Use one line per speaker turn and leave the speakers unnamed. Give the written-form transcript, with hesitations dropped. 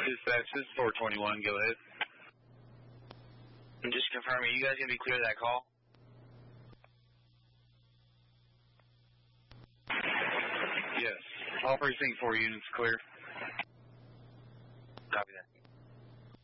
Dispatch, this is 421. Go ahead.
I'm just confirming, are you guys going to be clear of that call?
Yes. All precinct 4 units clear.